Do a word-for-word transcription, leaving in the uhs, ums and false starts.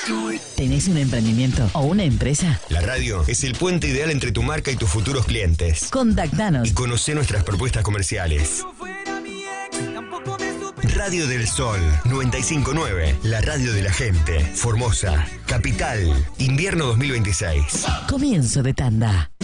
¿Tenés un emprendimiento o una empresa? La radio es el puente ideal entre tu marca y tus futuros clientes. Contactanos Y conocé nuestras propuestas comerciales. Radio del Sol noventa y cinco punto nueve, la radio de la gente. Formosa, Capital, invierno dos mil veintiséis. Comienzo de tanda.